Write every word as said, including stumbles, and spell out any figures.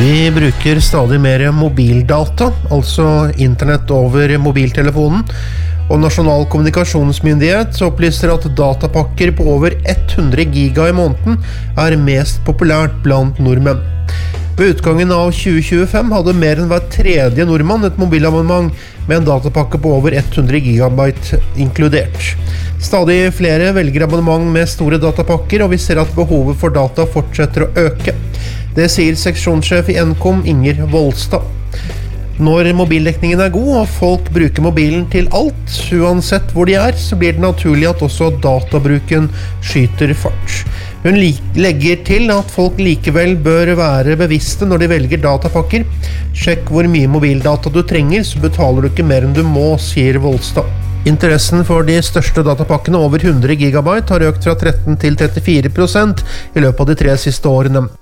Vi bruker stadig mer mobildata, altså internett over mobiltelefonen, og Nasjonal kommunikasjonsmyndighet opplyser at datapakker på over hundre giga i måneden er mest populært blant nordmenn. Ved utgangen av tjue tjuefem hadde mer enn hver tredje nordmann et mobilabonnement med en datapakke på over hundre gigabyte inkludert. Stadig flere velger abonnement med store datapakker, og vi ser at behovet for data fortsetter å øke. Det sier seksjonssjef i Nkom, Inger Volstad. Når mobildekningen er god, og folk bruker mobilen til alt, uansett hvor de er, så blir det naturlig at også databruken skyter fart. Hun legger til at folk likevel bør være bevisste når de velger datapakker. Sjekk hvor mye mobildata du trenger, så betaler du ikke mer enn du må, sier Volstad. Interessen for de største datapakkene over hundre gigabyte har økt fra tretten til trettifire prosent i løpet av de tre siste årene.